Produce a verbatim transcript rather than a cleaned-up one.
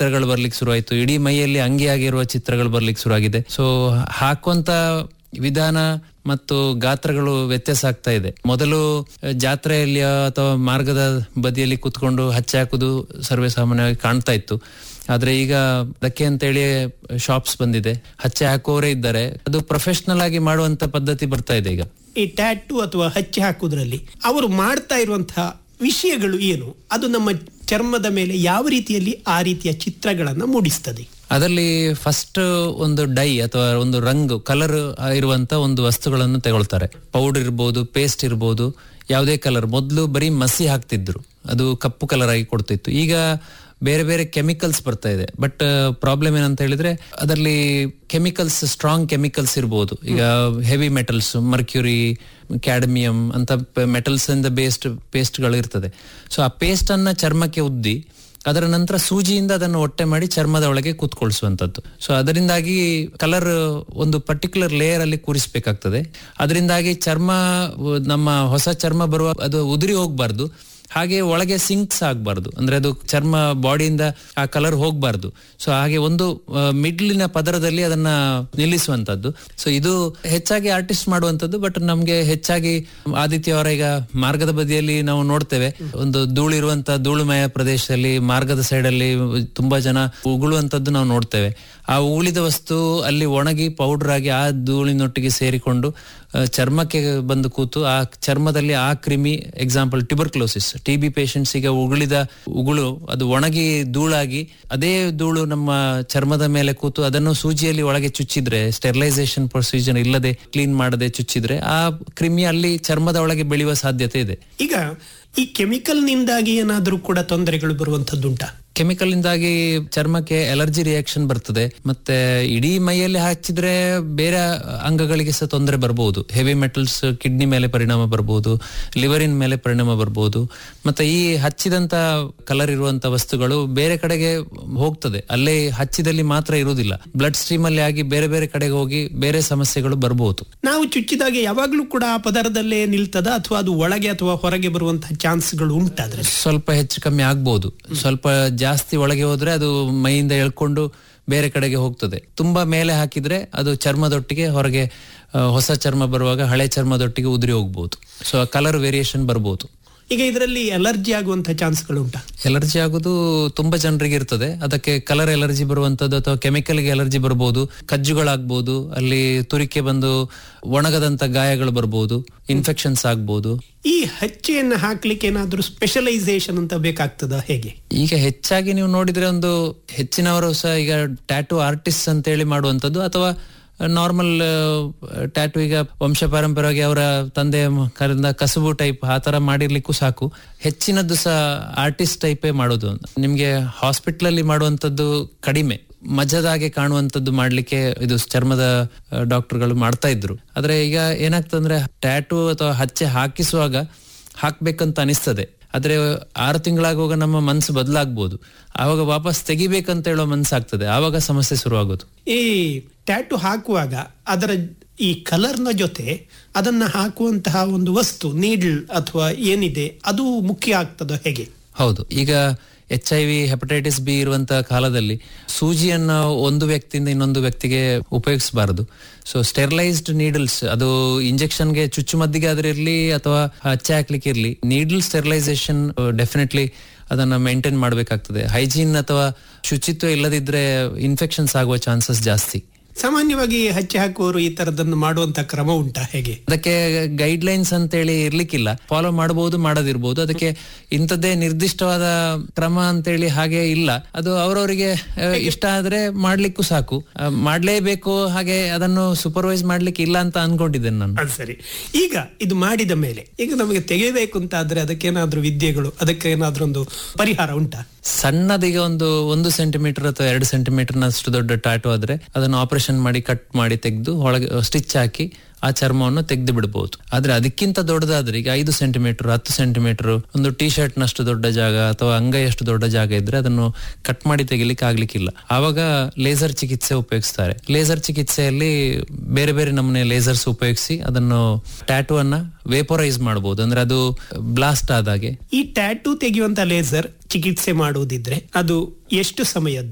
ಚಿತ್ರಗಳು ಬರ್ಲಿಕ್ಕೆ ಶುರುವಾಯ್ತು. ಇಡೀ ಮೈಯಲ್ಲಿ ಅಂಗಿಯಾಗಿರುವ ಚಿತ್ರಗಳು ಬರ್ಲಿಕ್ಕೆ ಶುರುವಾಗಿದೆ. ಸೊ ಹಾಕುವಂತ ವಿಧಾನ ಮತ್ತು ಗಾತ್ರಗಳು ವ್ಯತ್ಯಾಸ ಆಗ್ತಾ ಇದೆ. ಮೊದಲು ಜಾತ್ರೆಯಲ್ಲಿ ಅಥವಾ ಮಾರ್ಗದ ಬದಿಯಲ್ಲಿ ಕುತ್ಕೊಂಡು ಹಚ್ಚೆ ಹಾಕುದು ಸರ್ವೇ ಸಾಮಾನ್ಯವಾಗಿ ಕಾಣ್ತಾ ಇತ್ತು. ಆದ್ರೆ ಈಗ ಅದಕ್ಕೆ ಅಂತೇಳಿ ಶಾಪ್ಸ್ ಬಂದಿದೆ, ಹಚ್ಚೆ ಹಾಕುವವರೇ ಇದ್ದಾರೆ. ಅದು ಪ್ರೊಫೆಷನಲ್ ಆಗಿ ಮಾಡುವಂತ ಪದ್ಧತಿ ಬರ್ತಾ ಇದೆ ಈಗ. ಈ ಟ್ಯಾಟೂ ಅಥವಾ ಹಚ್ಚೆ ಹಾಕುವುದರಲ್ಲಿ ಅವರು ಮಾಡ್ತಾ ಇರುವಂತಹ ವಿಷಯಗಳು ಏನು, ಅದು ನಮ್ಮ ಚರ್ಮದ ಮೇಲೆ ಯಾವ ರೀತಿಯಲ್ಲಿ ಆ ರೀತಿಯ ಚಿತ್ರಗಳನ್ನ ಮೂಡಿಸ್ತದೆ? ಅದರಲ್ಲಿ ಫಸ್ಟ್ ಒಂದು ಡೈ ಅಥವಾ ಒಂದು ರಂಗು ಕಲರ್ ಇರುವಂತ ಒಂದು ವಸ್ತುಗಳನ್ನು ತಗೊಳ್ತಾರೆ. ಪೌಡರ್ ಇರ್ಬೋದು, ಪೇಸ್ಟ್ ಇರ್ಬೋದು, ಯಾವುದೇ ಕಲರ್. ಮೊದಲು ಬರೀ ಮಸಿ ಹಾಕ್ತಿದ್ರು, ಅದು ಕಪ್ಪು ಕಲರ್ ಆಗಿ ಕೊಡ್ತಿತ್ತು. ಈಗ ಬೇರೆ ಬೇರೆ ಕೆಮಿಕಲ್ಸ್ ಬರ್ತಾ ಇದೆ. ಬಟ್ ಪ್ರಾಬ್ಲಮ್ ಏನಂತ ಹೇಳಿದ್ರೆ ಅದರಲ್ಲಿ ಕೆಮಿಕಲ್ಸ್, ಸ್ಟ್ರಾಂಗ್ ಕೆಮಿಕಲ್ಸ್ ಇರ್ಬೋದು. ಈಗ ಹೆವಿ ಮೆಟಲ್ಸ್, ಮರ್ಕ್ಯೂರಿ, ಕ್ಯಾಡ್ಮಿಯಂ ಅಂತ ಮೆಟಲ್ಸ್ ಇಂದ ಬೇಸ್ಡ್ ಪೇಸ್ಟ್ ಗಳು ಇರ್ತದೆ. ಸೊ ಆ ಪೇಸ್ಟ್ ಅನ್ನ ಚರ್ಮಕ್ಕೆ ಉದ್ದಿ ಅದರ ನಂತರ ಸೂಜಿಯಿಂದ ಅದನ್ನು ಒಟ್ಟೆ ಮಾಡಿ ಚರ್ಮದ ಒಳಗೆ ಕೂತ್ಕೊಳಿಸುವಂತದ್ದು. ಸೊ ಅದರಿಂದಾಗಿ ಕಲರ್ ಒಂದು ಪರ್ಟಿಕ್ಯುಲರ್ ಲೇಯರ್ ಅಲ್ಲಿ ಕೂರಿಸಬೇಕಾಗ್ತದೆ. ಅದರಿಂದಾಗಿ ಚರ್ಮ, ನಮ್ಮ ಹೊಸ ಚರ್ಮ ಬರುವ ಅದು ಉದುರಿ ಹೋಗ್ಬಾರ್ದು, ಹಾಗೆ ಒಳಗೆ ಸಿಂಕ್ಸ್ ಆಗ್ಬಾರ್ದು. ಅಂದ್ರೆ ಅದು ಚರ್ಮ ಬಾಡಿಯಿಂದ ಆ ಕಲರ್ ಹೋಗ್ಬಾರ್ದು. ಸೊ ಹಾಗೆ ಒಂದು ಮಿಡ್ಲಿನ ಪದರದಲ್ಲಿ ಅದನ್ನ ನಿಲ್ಲಿಸುವಂತದ್ದು. ಸೊ ಇದು ಹೆಚ್ಚಾಗಿ ಆರ್ಟಿಸ್ಟ್ ಮಾಡುವಂತದ್ದು. ಬಟ್ ನಮ್ಗೆ ಹೆಚ್ಚಾಗಿ ಆದಿತ್ಯ ಅವರ ಈಗ ಮಾರ್ಗದ ಬದಿಯಲ್ಲಿ ನಾವು ನೋಡ್ತೇವೆ, ಒಂದು ಧೂಳಿರುವಂತ ಧೂಳುಮಯ ಪ್ರದೇಶದಲ್ಲಿ ಮಾರ್ಗದ ಸೈಡ್ ಅಲ್ಲಿ ತುಂಬಾ ಜನ ಉಗುಳುವಂತದ್ದು ನಾವು ನೋಡ್ತೇವೆ. ಆ ಉಗುಳಿದ ವಸ್ತು ಅಲ್ಲಿ ಒಣಗಿ ಪೌಡರ್ ಆಗಿ ಆ ಧೂಳಿನೊಟ್ಟಿಗೆ ಸೇರಿಕೊಂಡು ಚರ್ಮಕ್ಕೆ ಬಂದು ಕೂತು ಆ ಚರ್ಮದಲ್ಲಿ ಆ ಕ್ರಿಮಿ, example tuberculosis, T B patients ಈಗ ಉಗುಳಿದ ಉಗುಳು ಅದು ಒಣಗಿ ಧೂಳಾಗಿ ಅದೇ ಧೂಳು ನಮ್ಮ ಚರ್ಮದ ಮೇಲೆ ಕೂತು ಅದನ್ನು ಸೂಜಿಯಲ್ಲಿ ಒಳಗೆ ಚುಚ್ಚಿದ್ರೆ, ಸ್ಟೆರಿಲೈಸೇಷನ್ ಪ್ರೊಸೀಜರ್ ಇಲ್ಲದೆ ಕ್ಲೀನ್ ಮಾಡದೆ ಚುಚ್ಚಿದ್ರೆ ಆ ಕ್ರಿಮಿ ಅಲ್ಲಿ ಚರ್ಮದ ಒಳಗೆ ಬೆಳೆಯುವ ಸಾಧ್ಯತೆ ಇದೆ. ಈಗ ಈ ಕೆಮಿಕಲ್ ನಿಂದಾಗಿ ಏನಾದ್ರೂ ಕೂಡ ತೊಂದರೆಗಳು ಬರುವಂತದ್ದುಂಟಾ? ಕೆಮಿಕಲ್ ಇಂದಾಗಿ ಚರ್ಮಕ್ಕೆ ಅಲರ್ಜಿ ರಿಯಾಕ್ಷನ್ ಬರ್ತದೆ. ಮತ್ತೆ ಇಡೀ ಮೈಯಲ್ಲಿ ಹಚ್ಚಿದ್ರೆ ಬೇರೆ ಅಂಗಗಳಿಗೆ ಸಹ ತೊಂದರೆ ಬರಬಹುದು. ಹೆವಿ ಮೆಟಲ್ಸ್ ಕಿಡ್ನಿ ಮೇಲೆ ಪರಿಣಾಮ ಬರಬಹುದು, ಲಿವರಿನ ಮೇಲೆ ಪರಿಣಾಮ ಬರಬಹುದು. ಮತ್ತೆ ಈ ಹಚ್ಚಿದಂತ ಕಲರ್ ಇರುವಂತ ವಸ್ತುಗಳು ಬೇರೆ ಕಡೆಗೆ ಹೋಗ್ತದೆ, ಅಲ್ಲೇ ಹಚ್ಚಿದಲ್ಲಿ ಮಾತ್ರ ಇರುವುದಿಲ್ಲ, ಬ್ಲಡ್ ಸ್ಟ್ರೀಮ್ ಅಲ್ಲಿ ಆಗಿ ಬೇರೆ ಬೇರೆ ಕಡೆಗೆ ಹೋಗಿ ಬೇರೆ ಸಮಸ್ಯೆಗಳು ಬರಬಹುದು. ನಾವು ಚುಚ್ಚಿದಾಗ ಯಾವಾಗ್ಲೂ ಕೂಡ ಆ ಪದರದಲ್ಲೇ ನಿಲ್ತದ ಅಥವಾ ಅದು ಒಳಗೆ ಅಥವಾ ಹೊರಗೆ ಬರುವಂತಹ ಚಾನ್ಸ್ಗಳು ಉಂಟಾದ್ರೆ? ಸ್ವಲ್ಪ ಹೆಚ್ಚು ಕಮ್ಮಿ ಆಗ್ಬಹುದು. ಸ್ವಲ್ಪ ಜಾಸ್ತಿ ಒಳಗೆ ಹೋದ್ರೆ ಅದು ಮೈಯಿಂದ ಎಳ್ಕೊಂಡು ಬೇರೆ ಕಡೆಗೆ ಹೋಗ್ತದೆ. ತುಂಬಾ ಮೇಲೆ ಹಾಕಿದ್ರೆ ಅದು ಚರ್ಮದೊಟ್ಟಿಗೆ ಹೊರಗೆ ಹೊಸ ಚರ್ಮ ಬರುವಾಗ ಹಳೆ ಚರ್ಮದೊಟ್ಟಿಗೆ ಉದುರಿ ಹೋಗ್ಬಹುದು. ಸೊ ಕಲರ್ ವೇರಿಯೇಷನ್ ಬರ್ಬೋದು. ಈಗ ಇದರಲ್ಲಿ ಅಲರ್ಜಿ ಆಗುವಂತಹ ಚಾನ್ಸ್ಗಳು ಉಂಟಾ? ಎಲರ್ಜಿ ಆಗುದು ತುಂಬಾ ಜನರಿಗೆ ಇರ್ತದೆ. ಅದಕ್ಕೆ ಕಲರ್ ಎಲರ್ಜಿ ಬರುವಂತದ್ದು ಅಥವಾ ಕೆಮಿಕಲ್ಗೆ ಎಲರ್ಜಿ ಬರಬಹುದು, ಕಜ್ಜುಗಳಾಗ್ಬಹುದು, ಅಲ್ಲಿ ತುರಿಕೆ ಬಂದು ಒಣಗದಂತ ಗಾಯಗಳು ಬರಬಹುದು, ಇನ್ಫೆಕ್ಷನ್ಸ್ ಆಗ್ಬಹುದು. ಈ ಹಚ್ಚೆಯನ್ನು ಹಾಕ್ಲಿಕ್ಕೆ ಏನಾದ್ರೂ ಸ್ಪೆಷಲೈಸೇಷನ್ ಅಂತ ಬೇಕಾಗ್ತದ, ಹೇಗೆ? ಈಗ ಹೆಚ್ಚಾಗಿ ನೀವು ನೋಡಿದ್ರೆ ಒಂದು ಹೆಚ್ಚಿನವರು ಸಹ ಈಗ ಟ್ಯಾಟೂ ಆರ್ಟಿಸ್ಟ್ ಅಂತ ಹೇಳಿ ಮಾಡುವಂತದ್ದು ಅಥವಾ ನಾರ್ಮಲ್ ಟ್ಯಾಟೂ ಈಗ ವಂಶ ಪಾರಂಪರ್ಯವಾಗಿ ಅವರ ತಂದೆ ಕರಿಂದ ಕಸುಬು ಟೈಪ್ ಆ ತರ ಮಾಡಿರ್ಲಿಕ್ಕೂ ಸಾಕು. ಹೆಚ್ಚಿನದ್ದು ಸಹ ಆರ್ಟಿಸ್ಟ್ ಟೈಪೇ ಮಾಡೋದು. ನಿಮ್ಗೆ ಹಾಸ್ಪಿಟಲ್ ಅಲ್ಲಿ ಮಾಡುವಂತದ್ದು ಕಡಿಮೆ, ಮಜದಾಗೆ ಕಾಣುವಂತದ್ದು ಮಾಡ್ಲಿಕ್ಕೆ ಇದು ಚರ್ಮದ ಡಾಕ್ಟರ್ಗಳು ಮಾಡ್ತಾ ಇದ್ರು. ಆದ್ರೆ ಈಗ ಏನಾಗ್ತದಂದ್ರೆ ಟ್ಯಾಟೂ ಅಥವಾ ಹಚ್ಚೆ ಹಾಕಿಸುವಾಗ ಹಾಕ್ಬೇಕಂತ ಅನಿಸ್ತದೆ. ಆದ್ರೆ ಆರು ತಿಂಗಳಾಗುವಾಗ ನಮ್ಮ ಮನ್ಸು ಬದಲಾಗ್ಬೋದು. ಆವಾಗ ವಾಪಸ್ ತೆಗಿಬೇಕಂತ ಹೇಳೋ ಮನ್ಸಾಗ್ತದೆ, ಆವಾಗ ಸಮಸ್ಯೆ ಶುರುವಾಗೋದು. ಈ ಟ್ಯಾಟೂ ಹಾಕುವಾಗ ಅದರ ಈ ಕಲರ್ನ ಜೊತೆ ಅದನ್ನ ಹಾಕುವಂತಹ ಒಂದು ವಸ್ತು, ನೀಡಲ್ ಅಥವಾ ಏನಿದೆ, ಅದು ಮುಖ್ಯ ಆಗ್ತದ, ಹೇಗೆ? ಹೌದು. ಈಗ H I V hepatitis B ಇರುವಂತಹ ಕಾಲದಲ್ಲಿ ಸೂಜಿಯನ್ನ ಒಂದು ವ್ಯಕ್ತಿಯಿಂದ ಇನ್ನೊಂದು ವ್ಯಕ್ತಿಗೆ ಉಪಯೋಗಿಸಬಾರದು. ಸೊ ಸ್ಟೆರಿಲೈಸ್ಡ್ ನೀಡಲ್ಸ್, ಅದು ಇಂಜೆಕ್ಷನ್ಗೆ ಚುಚ್ಚುಮದ್ದಿಗೆ ಆದ್ರೆ ಇರ್ಲಿ ಅಥವಾ ಹಚ್ಚೆ ಹಾಕ್ಲಿಕ್ಕೆ ಇರ್ಲಿ, ನೀಡಲ್ ಸ್ಟೆರಿಲೈಸೇಷನ್ ಡೆಫಿನೆಟ್ಲಿ ಅದನ್ನ ಮೇಂಟೈನ್ ಮಾಡಬೇಕಾಗ್ತದೆ. ಹೈಜೀನ್ ಅಥವಾ ಶುಚಿತ್ವ ಇಲ್ಲದಿದ್ರೆ ಇನ್ಫೆಕ್ಷನ್ಸ್ ಆಗುವ ಚಾನ್ಸಸ್ ಜಾಸ್ತಿ. ಸಾಮಾನ್ಯವಾಗಿ ಹಚ್ಚೆ ಹಾಕುವವರು ಈ ತರದನ್ನು ಮಾಡುವಂತ ಕ್ರಮ ಉಂಟಾ, ಹೇಗೆ? ಅದಕ್ಕೆ ಗೈಡ್ ಲೈನ್ಸ್ ಅಂತ ಹೇಳಿ ಇರ್ಲಿಕ್ಕಿಲ್ಲ, ಫಾಲೋ ಮಾಡಬಹುದು, ಮಾಡದಿರ್ಬೋದು. ಅದಕ್ಕೆ ಇಂಥದ್ದೇ ನಿರ್ದಿಷ್ಟವಾದ ಕ್ರಮ ಅಂತೇಳಿ ಹಾಗೆ ಇಲ್ಲ. ಅದು ಅವರವರಿಗೆ ಇಷ್ಟ ಆದ್ರೆ ಮಾಡ್ಲಿಕ್ಕೂ ಸಾಕು, ಮಾಡ್ಲೇಬೇಕು. ಹಾಗೆ ಅದನ್ನು ಸೂಪರ್ವೈಸ್ ಮಾಡ್ಲಿಕ್ಕೆ ಇಲ್ಲ ಅಂತ ಅನ್ಕೊಂಡಿದ್ದೇನೆ ನಾನು. ಅದು ಸರಿ. ಈಗ ಇದು ಮಾಡಿದ ಮೇಲೆ ಈಗ ನಮಗೆ ತೆಗೆಯಬೇಕು ಅಂತ ಆದ್ರೆ ಅದಕ್ಕೇನಾದ್ರೂ ವಿದ್ಯೆಗಳು, ಅದಕ್ಕೆ ಏನಾದ್ರೂ ಒಂದು ಪರಿಹಾರ ಉಂಟಾ? ಸಣ್ಣದೀಗ ಒಂದು ಒಂದು ಸೆಂಟಿಮೀಟರ್ ಅಥವಾ ಎರಡು ಸೆಂಟಿಮೀಟರ್ ನಷ್ಟು ದೊಡ್ಡ ಟ್ಯಾಟೂ ಆದ್ರೆ ಅದನ್ನು ಆಪರೇಷನ್ ಮಾಡಿ ಕಟ್ ಮಾಡಿ ತೆಗೆದು ಒಳಗೆ ಸ್ಟಿಚ್ ಹಾಕಿ ಆ ಚರ್ಮವನ್ನು ತೆಗೆದು ಬಿಡಬಹುದು. ಆದ್ರೆ ಅದಕ್ಕಿಂತ ದೊಡ್ಡದಾದ್ರೆ ಈಗ ಐದು ಸೆಂಟಿಮೀಟರ್ ಹತ್ತು ಸೆಂಟಿಮೀಟರ್ ಒಂದು ಟಿ ಶರ್ಟ್ ನಷ್ಟು ದೊಡ್ಡ ಜಾಗ ಅಥವಾ ಅಂಗೈಯಷ್ಟು ದೊಡ್ಡ ಜಾಗ ಇದ್ರೆ ಅದನ್ನು ಕಟ್ ಮಾಡಿ ತೆಗಿಲಿಕ್ಕೆ ಆಗ್ಲಿಕ್ಕಿಲ್ಲ. ಆವಾಗ ಲೇಸರ್ ಚಿಕಿತ್ಸೆ ಉಪಯೋಗಿಸ್ತಾರೆ. ಲೇಸರ್ ಚಿಕಿತ್ಸೆಯಲ್ಲಿ ಬೇರೆ ಬೇರೆ ನಮೂನೆ ಲೇಸರ್ಸ್ ಉಪಯೋಗಿಸಿ ಅದನ್ನು ಟ್ಯಾಟೂ ಅನ್ನ ವೇಪರೈಸ್ ಮಾಡಬಹುದು, ಅಂದ್ರೆ ಅದು ಬ್ಲಾಸ್ಟ್ ಆದಾಗೆ. ಈ ಟ್ಯಾಟೂ ತೆಗೆಯುವಂತ ಲೇಸರ್ ಚಿಕಿತ್ಸೆ ಮಾಡುವುದಿದ್ರೆ ಅದು ಎಷ್ಟು ಸಮಯದ್ದು?